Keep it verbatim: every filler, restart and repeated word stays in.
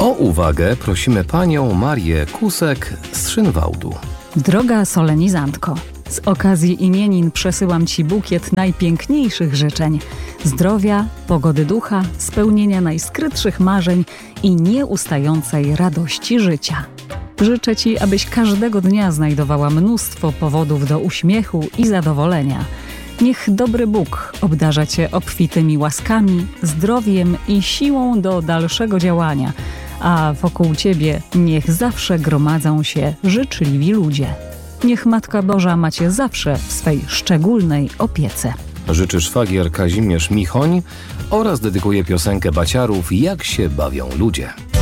O uwagę prosimy panią Marię Kusek z Szynwałdu. Droga solenizantko, z okazji imienin przesyłam Ci bukiet najpiękniejszych życzeń. Zdrowia, pogody ducha, spełnienia najskrytszych marzeń i nieustającej radości życia. Życzę Ci, abyś każdego dnia znajdowała mnóstwo powodów do uśmiechu i zadowolenia. Niech dobry Bóg obdarza Cię obfitymi łaskami, zdrowiem i siłą do dalszego działania, a wokół Ciebie niech zawsze gromadzą się życzliwi ludzie. Niech Matka Boża ma Cię zawsze w swej szczególnej opiece. Życzy szwagier Kazimierz Michoń oraz dedykuje piosenkę Baciarów „Jak się bawią ludzie”.